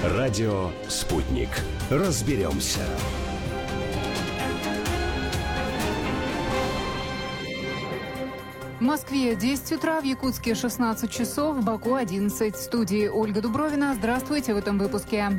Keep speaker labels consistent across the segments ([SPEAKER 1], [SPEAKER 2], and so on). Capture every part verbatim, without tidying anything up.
[SPEAKER 1] Радио «Спутник». Разберемся.
[SPEAKER 2] В Москве десять утра, в Якутске шестнадцать часов, в Баку одиннадцать. В студии Ольга Дубровина. Здравствуйте в этом выпуске.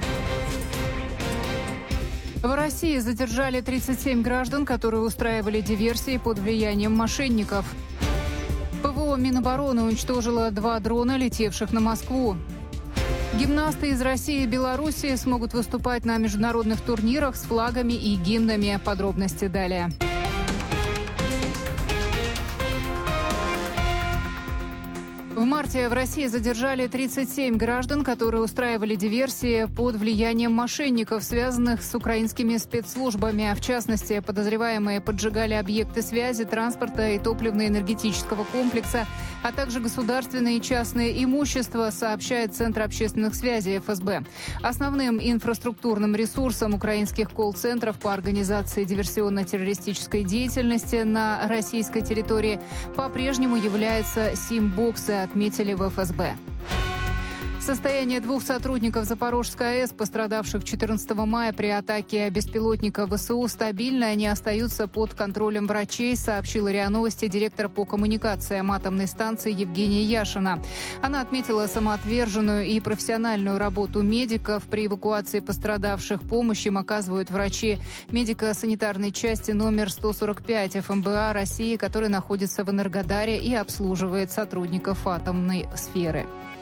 [SPEAKER 2] В России задержали тридцать семь граждан, которые устраивали диверсии под влиянием мошенников. ПВО Минобороны уничтожило два дрона, летевших на Москву. Гимнасты из России и Белоруссии смогут выступать на международных турнирах с флагами и гимнами. Подробности далее. В марте в России задержали тридцать семь граждан, которые устраивали диверсии под влиянием мошенников, связанных с украинскими спецслужбами. В частности, подозреваемые поджигали объекты связи, транспорта и топливно-энергетического комплекса, а также государственное и частное имущество, сообщает Центр общественных связей эф эс бэ. Основным инфраструктурным ресурсом украинских колл-центров по организации диверсионно-террористической деятельности на российской территории по-прежнему являются сим-боксы, отметили в эф эс бэ. Состояние двух сотрудников Запорожской АЭС, пострадавших четырнадцатого мая при атаке беспилотника вэ эс у, стабильно. Они остаются под контролем врачей, сообщила РИА Новости директор по коммуникациям атомной станции Евгения Яшина. Она отметила самоотверженную и профессиональную работу медиков. При эвакуации пострадавших помощь им оказывают врачи медико-санитарной части номер сто сорок пять эф эм бэ а России, который находится в Энергодаре и обслуживает сотрудников атомной сферы.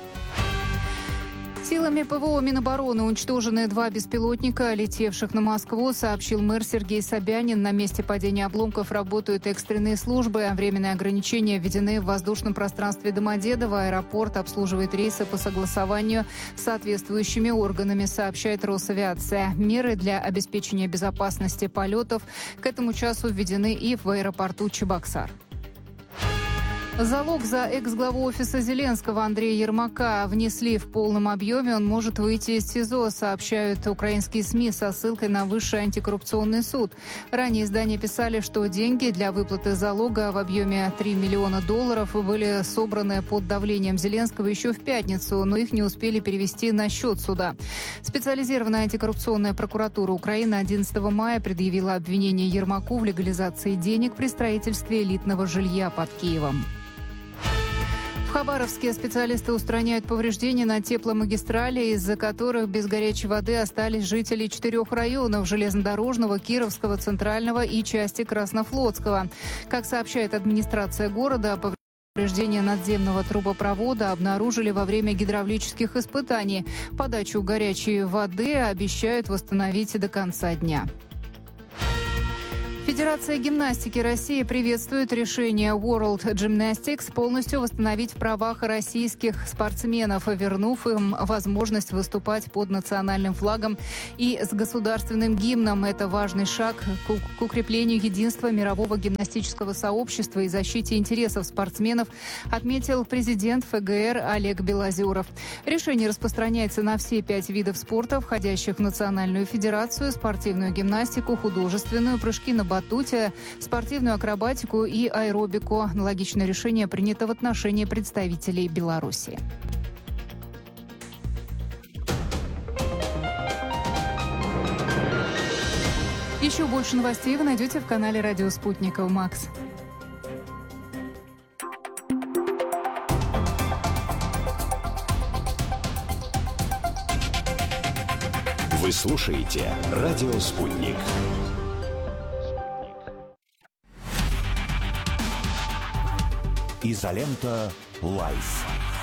[SPEAKER 2] Силами ПВО Минобороны уничтожены два беспилотника, летевших на Москву, сообщил мэр Сергей Собянин. На месте падения обломков работают экстренные службы. Временные ограничения введены в воздушном пространстве Домодедово. Аэропорт обслуживает рейсы по согласованию с соответствующими органами, сообщает Росавиация. Меры для обеспечения безопасности полетов к этому часу введены и в аэропорту Чебоксар. Залог за экс-главу офиса Зеленского Андрея Ермака внесли в полном объеме. Он может выйти из СИЗО, сообщают украинские СМИ со ссылкой на Высший антикоррупционный суд. Ранее издания писали, что деньги для выплаты залога в объеме три миллиона долларов были собраны под давлением Зеленского еще в пятницу, но их не успели перевести на счет суда. Специализированная антикоррупционная прокуратура Украины одиннадцатого мая предъявила обвинение Ермаку в легализации денег при строительстве элитного жилья под Киевом. В Хабаровске специалисты устраняют повреждения на тепломагистрали, из-за которых без горячей воды остались жители четырех районов – Железнодорожного, Кировского, Центрального и части Краснофлотского. Как сообщает администрация города, повреждения надземного трубопровода обнаружили во время гидравлических испытаний. Подачу горячей воды обещают восстановить до конца дня. Федерация гимнастики России приветствует решение World Gymnastics полностью восстановить в правах российских спортсменов, вернув им возможность выступать под национальным флагом и с государственным гимном. Это важный шаг к укреплению единства мирового гимнастического сообщества и защите интересов спортсменов, отметил президент эф гэ эр Олег Белозеров. Решение распространяется на все пять видов спорта, входящих в Национальную федерацию, спортивную гимнастику, художественную, прыжки на батуте, спортивную акробатику и аэробику. Аналогичное решение принято в отношении представителей Беларуси. Еще больше новостей вы найдете в канале «Радио Спутников Макс».
[SPEAKER 1] Вы слушаете «Радио Спутник». Изолента Лайф.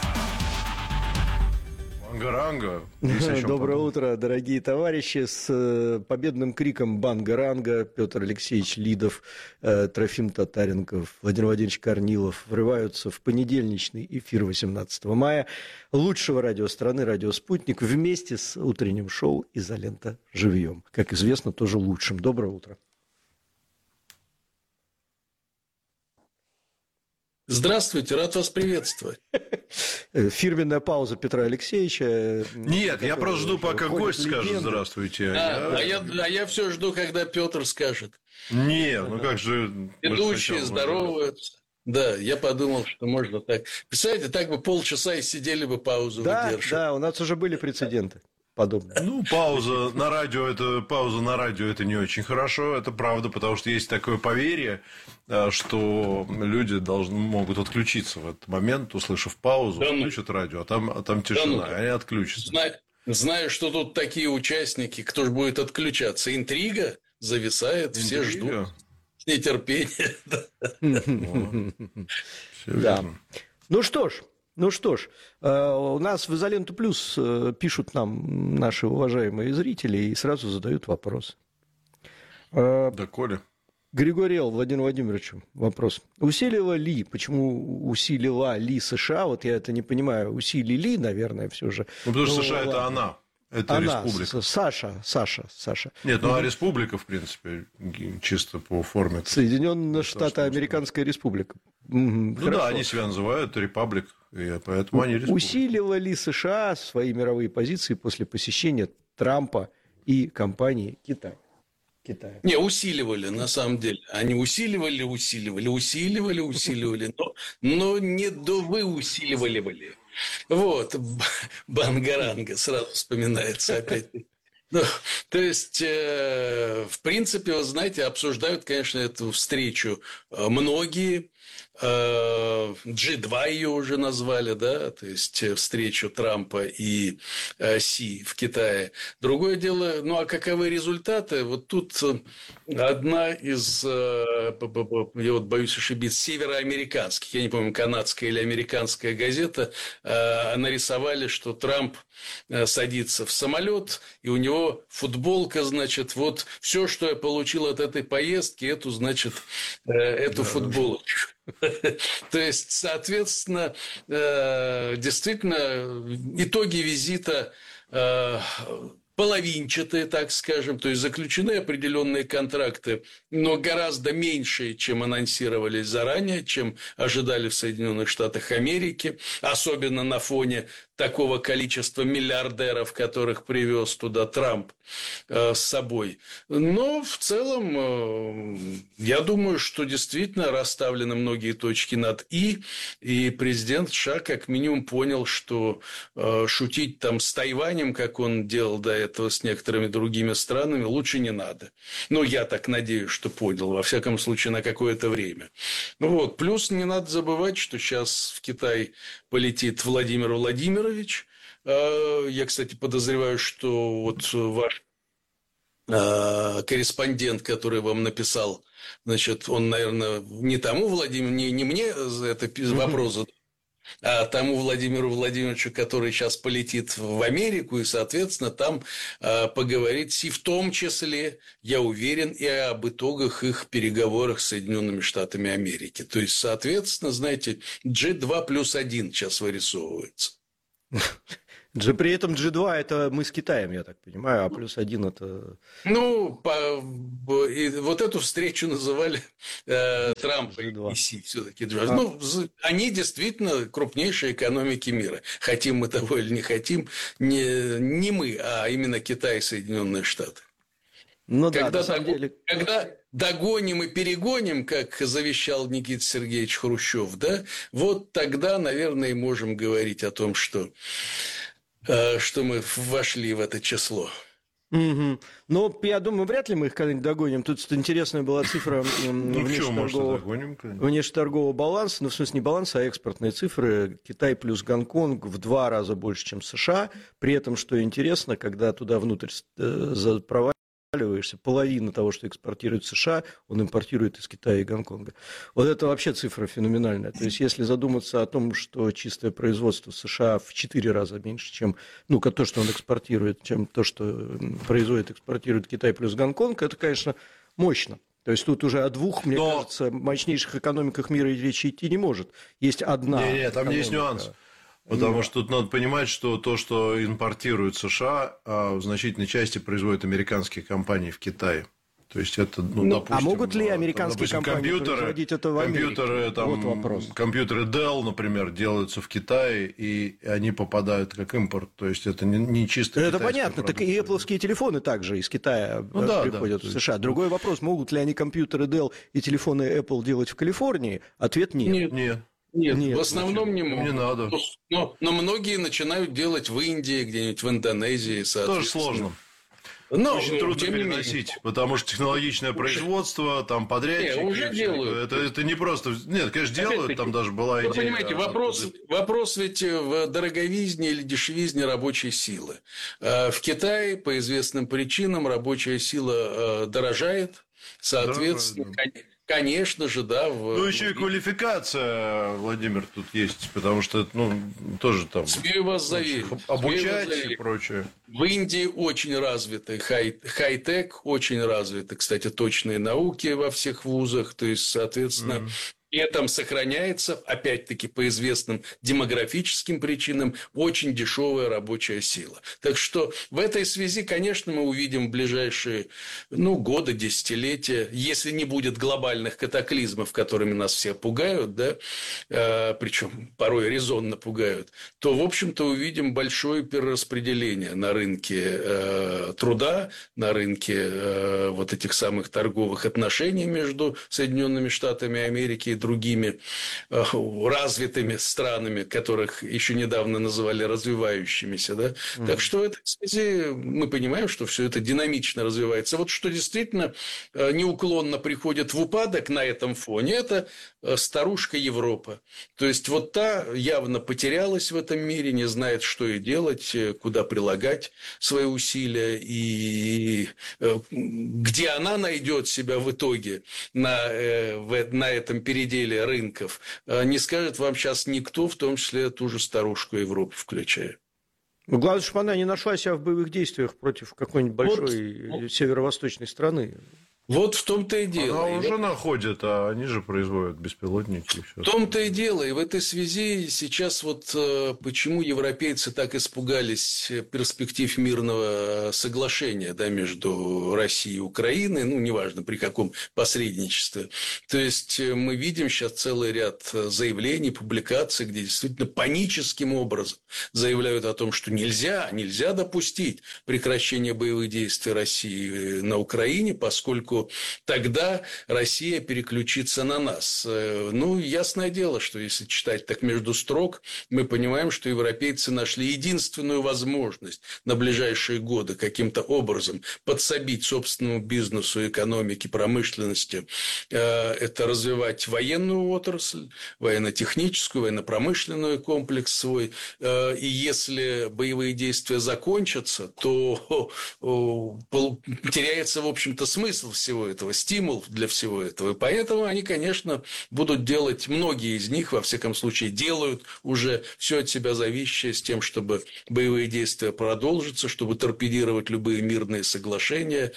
[SPEAKER 3] Бангаранга.
[SPEAKER 4] Доброе утро, дорогие товарищи. С победным криком «Бангаранга» Петр Алексеевич Лидов, Трофим Татаренков, Владимир Владимирович Корнилов врываются в понедельничный эфир восемнадцатого мая лучшего радио страны «Радио Спутник» вместе с утренним шоу «Изолента живьем». Как известно, тоже лучшим. Доброе утро.
[SPEAKER 5] Здравствуйте, рад вас приветствовать.
[SPEAKER 4] Фирменная пауза Петра Алексеевича.
[SPEAKER 3] Нет, я просто жду, пока гость скажет «здравствуйте».
[SPEAKER 5] А, а, я, а я все жду, когда Петр скажет.
[SPEAKER 3] Нет, ну как же...
[SPEAKER 5] Ведущие здороваются. Да, я подумал, что можно так. Представляете, так бы полчаса и сидели бы, паузу
[SPEAKER 4] да,
[SPEAKER 5] выдерживали.
[SPEAKER 4] Да, у нас уже были прецеденты. подобное.
[SPEAKER 3] Ну, пауза на радио, это пауза на радио это не очень хорошо, это правда, потому что есть такое поверье, что люди должны, могут отключиться в этот момент, услышав паузу, да, включат радио, а там, а там тишина, да, ну, они отключатся.
[SPEAKER 5] Знаю, знаю, что тут такие участники, кто же будет отключаться? Интрига зависает, Интрига. Все ждут с нетерпением.
[SPEAKER 4] Да. Ну что ж. Ну что ж, у нас в «Изоленту плюс» пишут нам наши уважаемые зрители и сразу задают вопрос.
[SPEAKER 3] Да, Коля.
[SPEAKER 4] Григорий Л. Владимиру Владимировичу вопрос. Усилила ли, почему усилила ли США, вот я это не понимаю, усилили, наверное, все же.
[SPEAKER 3] Ну, потому что Но, США ладно. Это она. Это она, республика.
[SPEAKER 4] Саша, Саша, Саша.
[SPEAKER 3] Нет, ну а республика, в принципе, чисто по форме.
[SPEAKER 4] Соединенные Штаты Американская республика.
[SPEAKER 3] Ну Хорошо. Да, они себя называют репаблик, и поэтому они республика.
[SPEAKER 4] Усилила ли США свои мировые позиции после посещения Трампа и компании Китая? Китая.
[SPEAKER 5] Не, усиливали, на самом деле. Они усиливали, усиливали, усиливали, усиливали, но, но не до вы усиливали. Вот, Бангаранга сразу вспоминается опять. Ну, то есть, э, в принципе, вы знаете, обсуждают, конечно, эту встречу многие. джи два ее уже назвали, да, то есть встречу Трампа и Си в Китае. Другое дело, ну а каковы результаты? Вот тут одна из, я вот боюсь ошибиться, североамериканских, я не помню, канадская или американская газета, нарисовали, что Трамп садится в самолет, и у него футболка, значит, вот все, что я получил от этой поездки, эту, значит, эту да. футболочку. То есть, соответственно, действительно, итоги визита половинчатые, так скажем, то есть заключены определенные контракты, но гораздо меньшие, чем анонсировались заранее, чем ожидали в Соединенных Штатах Америки, особенно на фоне такого количества миллиардеров, которых привез туда Трамп э, с собой. Но в целом, э, я думаю, что действительно расставлены многие точки над «и», и президент США как минимум понял, что э, шутить там с Тайванем, как он делал до этого с некоторыми другими странами, лучше не надо. Ну, я так надеюсь, что понял, во всяком случае, на какое-то время. Ну, вот. Плюс не надо забывать, что сейчас в Китай полетит Владимир Владимирович. Я, кстати, подозреваю, что вот ваш корреспондент, который вам написал, значит, он, наверное, не тому Владимиру, не, не мне это вопрос задал, а тому Владимиру Владимировичу, который сейчас полетит в Америку, и, соответственно, там э, поговорит и в том числе, я уверен, и об итогах их переговоров с Соединенными Штатами Америки. То есть, соответственно, знаете, джи два плюс один сейчас вырисовывается.
[SPEAKER 4] При этом джи два это мы с Китаем, я так понимаю, а плюс один это...
[SPEAKER 5] Ну, по, и вот эту встречу называли э, Трамп и Си все-таки. А. Ну, они действительно крупнейшие экономики мира. Хотим мы того или не хотим, не, не мы, а именно Китай и Соединенные Штаты.
[SPEAKER 4] Ну,
[SPEAKER 5] когда,
[SPEAKER 4] да, на самом
[SPEAKER 5] дог...
[SPEAKER 4] деле...
[SPEAKER 5] когда догоним и перегоним, как завещал Никита Сергеевич Хрущев, да, вот тогда, наверное, и можем говорить о том, что... что мы вошли в это число.
[SPEAKER 4] Угу. Но я думаю, вряд ли мы их когда-нибудь догоним. Тут интересная была цифра внешнеторгового баланса, ну, в смысле, не баланса, а экспортные цифры. Китай плюс Гонконг в два раза больше, чем США. При этом, что интересно, когда туда внутрь проваливаешься, половина того, что экспортирует США, он импортирует из Китая и Гонконга. Вот это вообще цифра феноменальная. То есть, если задуматься о том, что чистое производство США в четыре раза меньше, чем ну, то, что он экспортирует, чем то, что производит, экспортирует Китай плюс Гонконг, это, конечно, мощно. То есть, тут уже о двух, мне Но... кажется, мощнейших экономиках мира речи идти не может. Есть одна
[SPEAKER 3] Нет, нет, там есть нюанс. Потому ну, что тут надо понимать, что то, что импортируют США, в значительной части производят американские компании в Китае. То есть это, ну,
[SPEAKER 4] ну,
[SPEAKER 3] допустим,
[SPEAKER 4] а могут ли американские
[SPEAKER 3] допустим,
[SPEAKER 4] компании
[SPEAKER 3] компьютеры,
[SPEAKER 4] производить это в Америке?
[SPEAKER 3] Компьютеры, там, вот вопрос. Компьютеры Dell, например, делаются в Китае, и они попадают как импорт. То есть это не, не чисто
[SPEAKER 4] это понятно, продукция. Так и Apple-овские телефоны также из Китая ну, да, приходят да, в США. Есть... Другой вопрос, могут ли они компьютеры Dell и телефоны Apple делать в Калифорнии? Ответ нет.
[SPEAKER 3] Нет. нет.
[SPEAKER 5] Нет,
[SPEAKER 4] Нет,
[SPEAKER 5] в основном не могут.
[SPEAKER 3] Не надо.
[SPEAKER 5] Но, но многие начинают делать в Индии, где-нибудь в Индонезии, соответственно.
[SPEAKER 3] Тоже сложно.
[SPEAKER 5] Но,
[SPEAKER 3] Очень трудно
[SPEAKER 5] тем не
[SPEAKER 3] переносить,
[SPEAKER 5] менее.
[SPEAKER 3] потому что технологичное
[SPEAKER 5] Уже-
[SPEAKER 3] производство, там подрядчики.
[SPEAKER 5] Не, уже
[SPEAKER 3] всё
[SPEAKER 5] делают.
[SPEAKER 3] Это, это не просто... Нет, конечно, делают,
[SPEAKER 5] Опять-таки,
[SPEAKER 3] там даже была идея...
[SPEAKER 5] Вы понимаете, вопрос,
[SPEAKER 3] откуда-
[SPEAKER 5] вопрос ведь в дороговизне или дешевизне рабочей силы. Э, В Китае по известным причинам рабочая сила э, дорожает, соответственно,
[SPEAKER 3] Дорожает,
[SPEAKER 5] кон- конечно же, да. В,
[SPEAKER 3] Ну, еще и квалификация, Владимир, тут есть, потому что, ну, тоже там...
[SPEAKER 5] Смею вас заверить. смею вас
[SPEAKER 3] Обучать и
[SPEAKER 5] заверить.
[SPEAKER 3] прочее.
[SPEAKER 5] В Индии очень развиты хай- хай-тек, очень развиты, кстати, точные науки во всех вузах, то есть, соответственно,
[SPEAKER 3] Мгм.
[SPEAKER 5] при этом сохраняется, опять-таки, по известным демографическим причинам, очень дешевая рабочая сила. Так что в этой связи, конечно, мы увидим в ближайшие ну, годы, десятилетия, если не будет глобальных катаклизмов, которыми нас все пугают, да, э, причем порой резонно пугают, то, в общем-то, увидим большое перераспределение на рынке э, труда, на рынке э, вот этих самых торговых отношений между Соединенными Штатами Америки и другими э, развитыми странами, которых еще недавно называли развивающимися. Да? Mm-hmm. Так что в этой связи мы понимаем, что все это динамично развивается. Вот что действительно э, неуклонно приходит в упадок на этом фоне, это э, старушка Европа. То есть вот та явно потерялась в этом мире, не знает, что и делать, куда прилагать свои усилия, и э, где она найдет себя в итоге на, э, в, на этом переделе рынков, не скажет вам сейчас никто, в том числе ту же старушку Европы включая.
[SPEAKER 4] Ну, главное, чтобы она не нашла себя в боевых действиях против какой-нибудь большой
[SPEAKER 5] вот,
[SPEAKER 4] северо-восточной страны.
[SPEAKER 5] Вот в том-то и дело.
[SPEAKER 3] Она
[SPEAKER 5] и
[SPEAKER 3] уже
[SPEAKER 5] вот...
[SPEAKER 3] находит, а они же производят беспилотники. И все.
[SPEAKER 5] В том-то и дело. И в этой связи сейчас вот почему европейцы так испугались перспектив мирного соглашения, да, между Россией и Украиной, ну, неважно при каком посредничестве. То есть мы видим сейчас целый ряд заявлений, публикаций, где действительно паническим образом заявляют о том, что нельзя, нельзя допустить прекращения боевых действий России на Украине, поскольку тогда Россия переключится на нас. Ну, ясное дело, что если читать так между строк, мы понимаем, что европейцы нашли единственную возможность на ближайшие годы каким-то образом подсобить собственному бизнесу, экономике, промышленности. Это развивать военную отрасль, военно-техническую, военно-промышленный комплекс свой. И если боевые действия закончатся, то теряется, в общем-то, смысл всего этого, стимул для всего этого. И поэтому они, конечно, будут делать, многие из них, во всяком случае, делают уже все от себя зависящее с тем, чтобы боевые действия продолжатся, чтобы торпедировать любые мирные соглашения.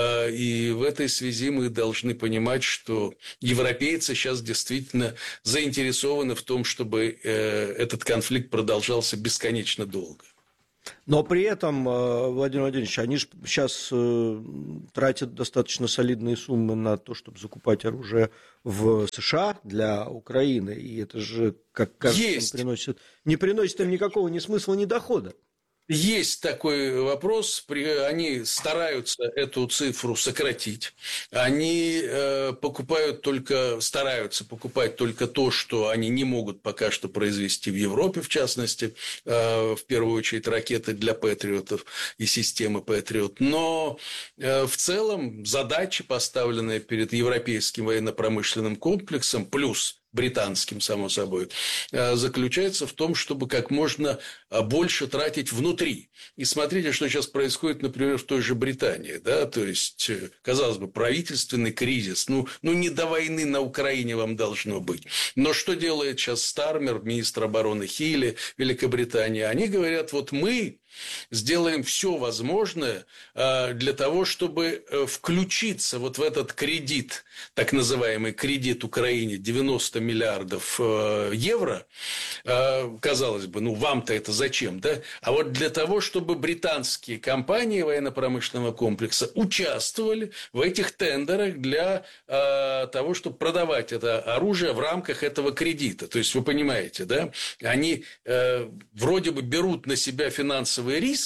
[SPEAKER 5] И в этой связи мы должны понимать, что европейцы сейчас действительно заинтересованы в том, чтобы этот конфликт продолжался бесконечно долго.
[SPEAKER 4] Но при этом, Владимир Владимирович, они же сейчас тратят достаточно солидные суммы на то, чтобы закупать оружие в США для Украины. И это же, как кажется, не приносит, не приносит им никакого ни смысла, ни дохода.
[SPEAKER 5] Есть такой вопрос, они стараются эту цифру сократить, они покупают только, стараются покупать только то, что они не могут пока что произвести в Европе, в частности, в первую очередь ракеты для патриотов и системы Патриот, но в целом задачи, поставленные перед европейским военно-промышленным комплексом, плюс британским, само собой, заключается в том, чтобы как можно больше тратить внутри. И смотрите, что сейчас происходит, например, в той же Британии. Да? То есть, казалось бы, правительственный кризис. Ну, ну, не до войны на Украине вам должно быть. Но что делает сейчас Стармер, министр обороны Хилли, Великобритании? Они говорят, вот мы сделаем все возможное для того, чтобы включиться вот в этот кредит, так называемый кредит Украине, девяносто миллиардов евро. Казалось бы, ну вам-то это зачем, да? А вот для того, чтобы британские компании военно-промышленного комплекса участвовали в этих тендерах для того, чтобы продавать это оружие в рамках этого кредита. То есть, вы понимаете, да? Они вроде бы берут на себя финансовые риски,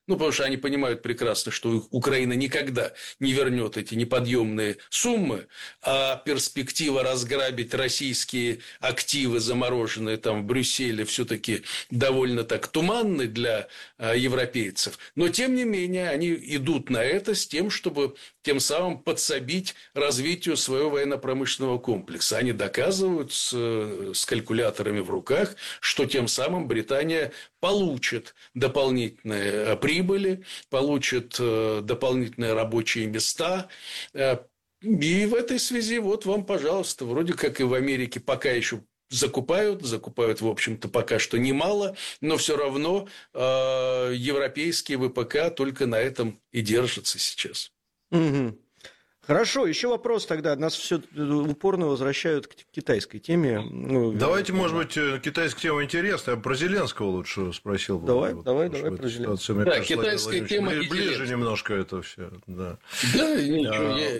[SPEAKER 5] Ну, потому что они понимают прекрасно, что Украина никогда не вернет эти неподъемные суммы, а перспектива разграбить российские активы, замороженные там в Брюсселе, все-таки довольно так туманны для а, европейцев. Но, тем не менее, они идут на это с тем, чтобы тем самым подсобить развитию своего военно-промышленного комплекса. Они доказывают с, с калькуляторами в руках, что тем самым Британия получит дополнительные прибыли, получит дополнительные рабочие места. И в этой связи вот вам, пожалуйста, вроде как и в Америке пока еще закупают, закупают, в общем-то, пока что немало, но все равно э, европейские ВПК только на этом и держатся сейчас.
[SPEAKER 4] Угу. Хорошо, еще вопрос тогда. Нас все упорно возвращают к китайской теме. Ну,
[SPEAKER 3] давайте, да. Может быть, китайская тема интересная. Я про Зеленского лучше спросил.
[SPEAKER 4] Давай,
[SPEAKER 3] вот,
[SPEAKER 4] давай, давай про Зеленского.
[SPEAKER 5] Да, кажется, китайская тема
[SPEAKER 3] ближе, ближе немножко это все. Да,
[SPEAKER 5] да ничего, а... я...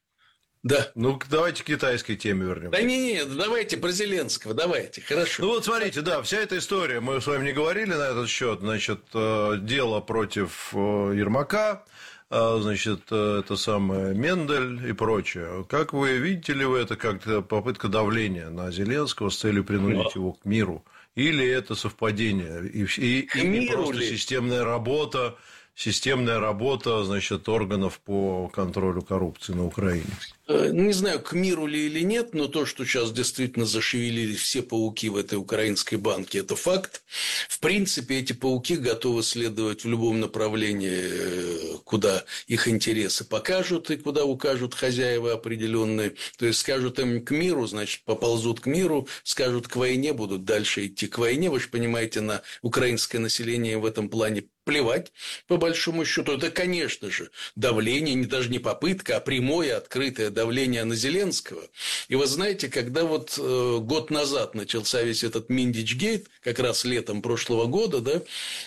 [SPEAKER 5] Да.
[SPEAKER 3] Ну, давайте к китайской теме вернемся.
[SPEAKER 5] Да не, не, давайте про Зеленского, давайте, хорошо.
[SPEAKER 3] Ну, вот смотрите, да, вся эта история, мы с вами не говорили на этот счет, значит, дело против Ермака, значит, это самое Мендель и прочее. Как вы видите ли вы это как попытка давления на Зеленского с целью принудить его к миру? Или это совпадение? И, и, и не просто ли? системная работа, системная работа, значит, органов по контролю коррупции на Украине?
[SPEAKER 5] Не знаю, к миру ли или нет, но то, что сейчас действительно зашевелились все пауки в этой украинской банке, это факт. В принципе, эти пауки готовы следовать в любом направлении, куда их интересы покажут и куда укажут хозяева определенные. То есть, скажут им к миру, значит, поползут к миру, скажут к войне, будут дальше идти к войне. Вы же понимаете, на украинское население в этом плане плевать, по большому счету. Это, конечно же, давление, не даже не попытка, а прямое, открытое давление на Зеленского. И вы знаете, когда вот э, год назад начался весь этот Миндичгейт, как раз летом прошлого года, да,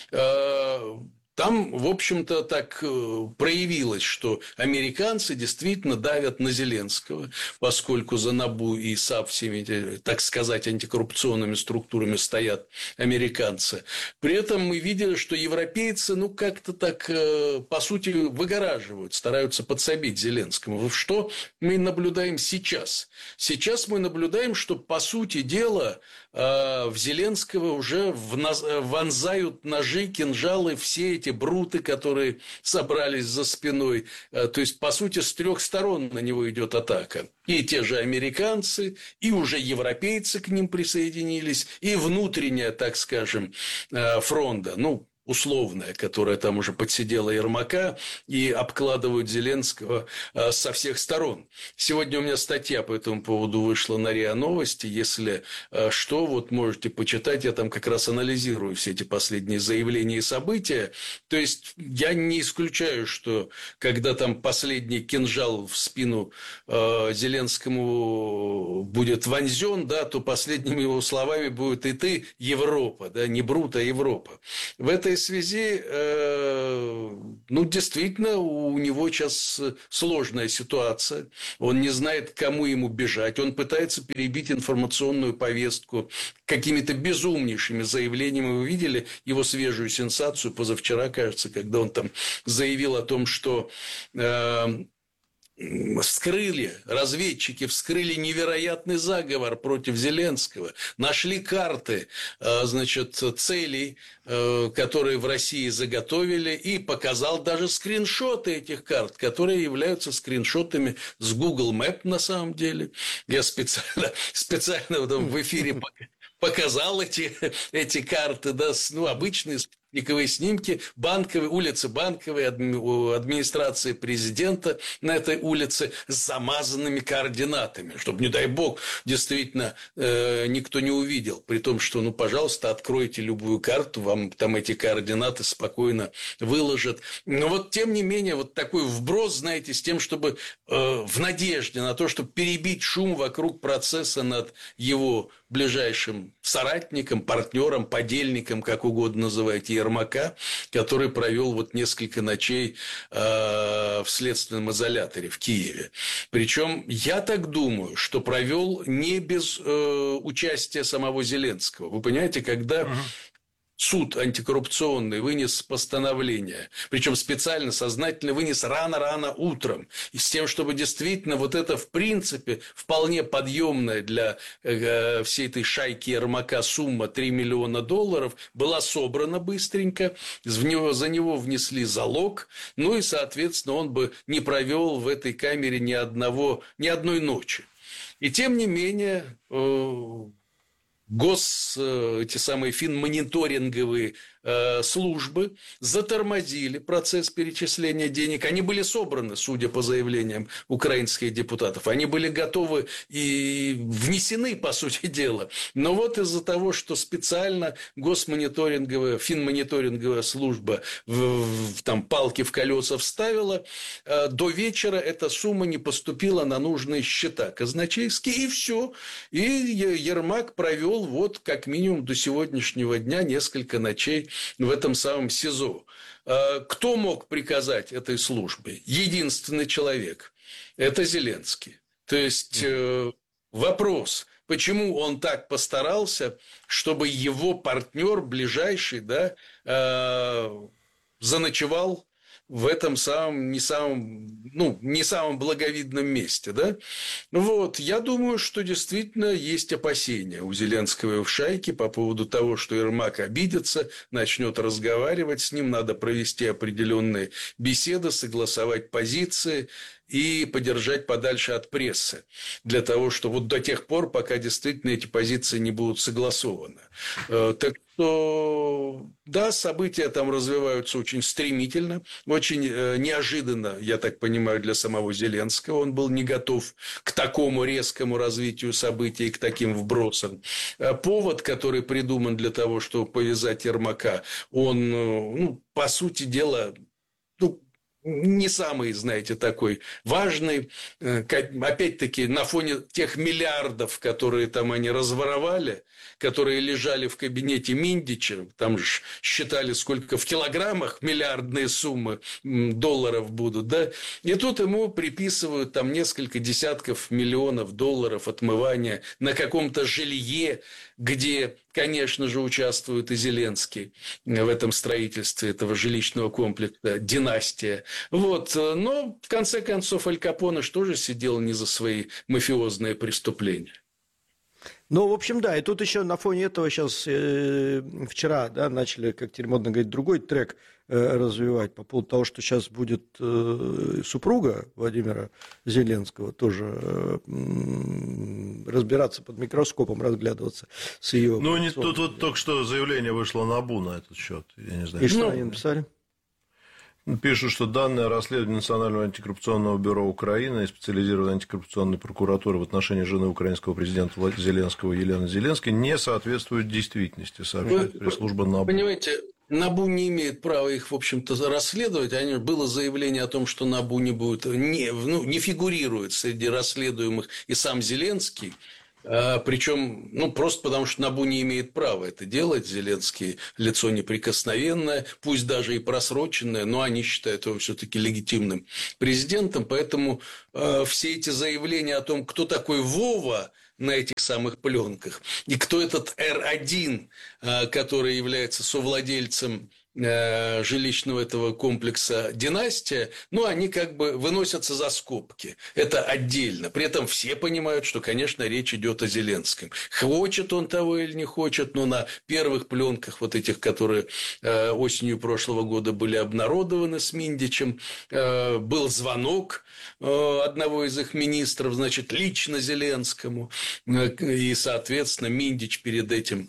[SPEAKER 5] э, там, в общем-то, так проявилось, что американцы действительно давят на Зеленского, поскольку за НАБУ и САП всеми, так сказать, антикоррупционными структурами стоят американцы. При этом мы видели, что европейцы, ну, как-то так, по сути, выгораживают, стараются подсобить Зеленскому. Что мы наблюдаем сейчас? Сейчас мы наблюдаем, что, по сути дела, в Зеленского уже вонзают ножи, кинжалы, все эти бруты, которые собрались за спиной. То есть, по сути, с трех сторон на него идет атака. И те же американцы, и уже европейцы к ним присоединились, и внутренняя, так скажем, фронта, ну, условная, которая там уже подсидела Ермака, и обкладывают Зеленского а, со всех сторон. Сегодня у меня статья по этому поводу вышла на РИА Новости. Если а, что, вот можете почитать. Я там как раз анализирую все эти последние заявления и события. То есть, я не исключаю, что когда там последний кинжал в спину а, Зеленскому будет вонзен, да, то последними его словами будет: и ты, Европа, да, не Брут, а Европа. В этой В этой связи, э, ну, действительно, у него сейчас сложная ситуация. Он не знает, к кому ему бежать. Он пытается перебить информационную повестку какими-то безумнейшими заявлениями. Вы видели его свежую сенсацию позавчера, кажется, когда он там заявил о том, что... Э, вскрыли, разведчики вскрыли невероятный заговор против Зеленского, нашли карты, значит, целей, которые в России заготовили, и показал даже скриншоты этих карт, которые являются скриншотами с Google Map на самом деле. Я специально, специально в эфире показал эти, эти карты, да, ну, обычные спутниковые снимки, банковые, улицы Банковой, администрации президента на этой улице с замазанными координатами, чтобы, не дай бог, действительно э, никто не увидел. При том, что, ну, пожалуйста, откройте любую карту, вам там эти координаты спокойно выложат. Но вот, тем не менее, вот такой вброс, знаете, с тем, чтобы э, в надежде на то, чтобы перебить шум вокруг процесса над его ближайшим соратником, партнером, подельником, как угодно называйте, Ермака, который провел вот несколько ночей э, в следственном изоляторе в Киеве. Причем я так думаю, что провел не без э, участия самого Зеленского. Вы понимаете, когда... Uh-huh. суд антикоррупционный вынес постановление, причем специально, сознательно вынес рано-рано утром, и с тем, чтобы действительно вот это, в принципе, вполне подъемная для э, всей этой шайки Ермака сумма три миллиона долларов была собрана быстренько, в него, за него внесли залог, ну и, соответственно, он бы не провел в этой камере ни одного, ни одной ночи. И тем не менее, э, гос, эти самые финмониторинговые э, службы затормозили процесс перечисления денег. Они были собраны, судя по заявлениям украинских депутатов. Они были готовы и внесены, по сути дела. Но вот из-за того, что специально госмониторинговая, финмониторинговая служба в, в, там, палки в колеса вставила, э, до вечера эта сумма не поступила на нужные счета казначейские, и все. И Ермак провел вот как минимум до сегодняшнего дня несколько ночей в этом самом СИЗО. Кто мог приказать этой службе? Единственный человек – это Зеленский. То есть вопрос, почему он так постарался, чтобы его партнер ближайший, да, заночевал в этом самом не самом, ну, не самом благовидном месте, да? Вот, я думаю, что действительно есть опасения у Зеленского и в шайке по поводу того, что Ермак обидится, начнет разговаривать с ним, надо провести определенные беседы, согласовать позиции и подержать подальше от прессы, для того, чтобы вот до тех пор, пока действительно эти позиции не будут согласованы. Так что, да, события там развиваются очень стремительно, очень неожиданно, я так понимаю, для самого Зеленского. Он был не готов к такому резкому развитию событий, к таким вбросам. Повод, который придуман для того, чтобы повязать Ермака, он, ну, по сути дела, ну, не самый, знаете, такой важный. Опять-таки, на фоне тех миллиардов, которые там они разворовали, которые лежали в кабинете Миндича, там же считали, сколько в килограммах миллиардные суммы долларов будут, да, и тут ему приписывают там несколько десятков миллионов долларов отмывания на каком-то жилье, где, конечно же, участвует и Зеленский в этом строительстве этого жилищного комплекса «Династия». Вот. Но, в конце концов, Аль Капоне тоже сидел не за свои мафиозные преступления.
[SPEAKER 4] Ну, в общем, да, и тут еще на фоне этого сейчас э, вчера, да, начали, как теперь модно говорить, другой трек э, развивать по поводу того, что сейчас будет э, супруга Владимира Зеленского тоже э, разбираться под микроскопом, разглядываться с ее...
[SPEAKER 3] Ну, не, тут вот только что заявление вышло на НАБУ на этот счет, я не знаю.
[SPEAKER 4] И что
[SPEAKER 3] ну,
[SPEAKER 4] они написали?
[SPEAKER 3] Пишут, что данные о расследовании Национального антикоррупционного бюро Украины и специализированной антикоррупционной прокуратуры в отношении жены украинского президента Зеленского Елены Зеленской не соответствуют действительности, сообщает пресс-служба НАБУ.
[SPEAKER 5] Понимаете, НАБУ не имеет права их, в общем-то, расследовать. Они, было заявление о том, что НАБУ не будет, не, ну, не фигурирует среди расследуемых и сам Зеленский. А, причем, ну, просто потому, что НАБУ не имеет права это делать. Зеленский лицо неприкосновенное, пусть даже и просроченное, но они считают его все-таки легитимным президентом. Поэтому э, все эти заявления о том, кто такой Вова на этих самых пленках, и кто этот Эр один, э, который является совладельцем жилищного этого комплекса «Династия», ну, они как бы выносятся за скобки. Это отдельно. При этом все понимают, что, конечно, речь идет о Зеленском. Хочет он того или не хочет, но на первых пленках вот этих, которые осенью прошлого года были обнародованы с Миндичем, был звонок одного из их министров, значит, лично Зеленскому. И, соответственно, Миндич перед этим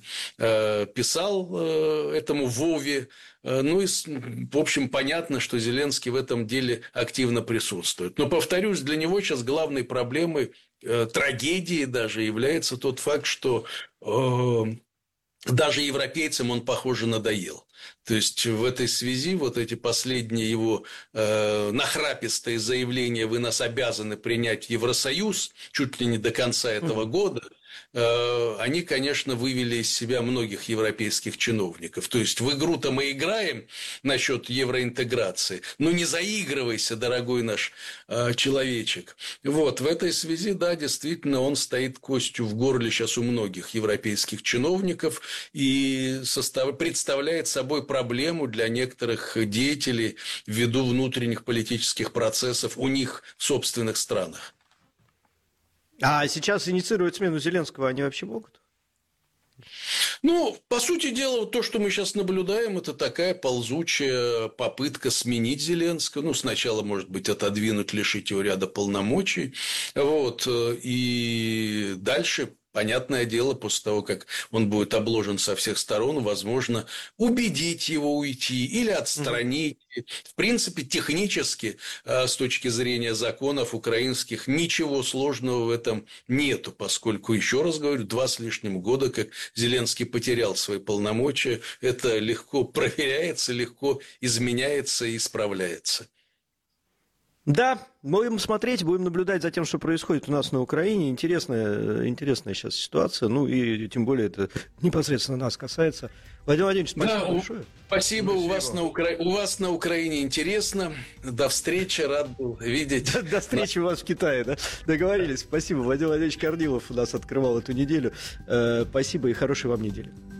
[SPEAKER 5] писал этому Вове. Ну и, в общем, понятно, что Зеленский в этом деле активно присутствует. Но, повторюсь, для него сейчас главной проблемой, э, трагедией даже является тот факт, что э, даже европейцам он, похоже, надоел. То есть, в этой связи вот эти последние его э, нахрапистые заявления «вы нас обязаны принять в Евросоюз» чуть ли не до конца этого года, они, конечно, вывели из себя многих европейских чиновников. То есть в игру-то мы играем насчет евроинтеграции, но не заигрывайся, дорогой наш человечек. Вот, в этой связи, да, действительно, он стоит костью в горле сейчас у многих европейских чиновников и состав... представляет собой проблему для некоторых деятелей ввиду внутренних политических процессов у них в собственных странах.
[SPEAKER 4] А сейчас инициировать смену Зеленского они вообще могут?
[SPEAKER 5] Ну, по сути дела, вот то, что мы сейчас наблюдаем, это такая ползучая попытка сменить Зеленского. Ну, сначала, может быть, отодвинуть, лишить его ряда полномочий. Вот. И дальше, понятное дело, после того, как он будет обложен со всех сторон, возможно, убедить его уйти или отстранить. В принципе, технически, с точки зрения законов украинских, ничего сложного в этом нету, поскольку, еще раз говорю, два с лишним года, как Зеленский потерял свои полномочия, это легко проверяется, легко изменяется и исправляется.
[SPEAKER 4] Да, будем смотреть, будем наблюдать за тем, что происходит у нас на Украине. Интересная, интересная сейчас ситуация. Ну и тем более это непосредственно нас касается. Владимир Владимирович, спасибо
[SPEAKER 5] да,
[SPEAKER 4] большое.
[SPEAKER 5] Спасибо, у вас, на Укра... у вас на Украине интересно. До встречи, рад был видеть.
[SPEAKER 4] До, до встречи у вас в Китае, да? Договорились. Спасибо. Владимир Владимирович Корнилов у нас открывал эту неделю. Спасибо и хорошей вам недели.